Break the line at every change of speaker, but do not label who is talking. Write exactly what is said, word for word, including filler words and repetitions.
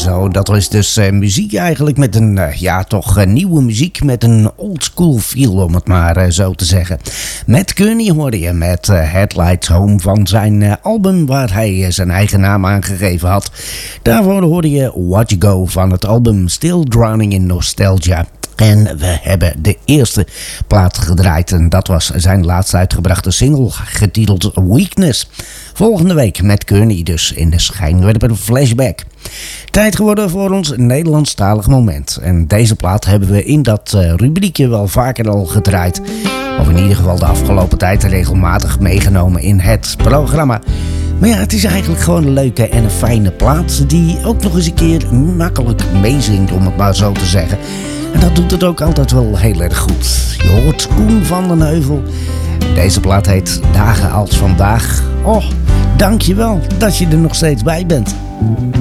Zo, dat was dus uh, muziek eigenlijk met een, uh, ja toch uh, nieuwe muziek met een old school feel, om het maar uh, zo te zeggen. Matt Kearney hoorde je met uh, Headlights Home van zijn uh, album waar hij uh, zijn eigen naam aangegeven had. Daarvoor hoorde je Watch You Go van het album Still Drowning in Nostalgia. En we hebben de eerste plaat gedraaid en dat was zijn laatst uitgebrachte single getiteld Weakness. Volgende week met Kearney dus in de schijnwerper Flashback. Tijd geworden voor ons Nederlandstalig moment. En deze plaat hebben we in dat uh, rubriekje wel vaker al gedraaid. Of in ieder geval de afgelopen tijd regelmatig meegenomen in het programma. Maar ja, het is eigenlijk gewoon een leuke en een fijne plaat die ook nog eens een keer makkelijk meezingt, om het maar zo te zeggen. En dat doet het ook altijd wel heel erg goed. Je hoort Koen van den Heuvel. Deze plaat heet Dagen als Vandaag. Oh, dankjewel dat je er nog steeds bij bent.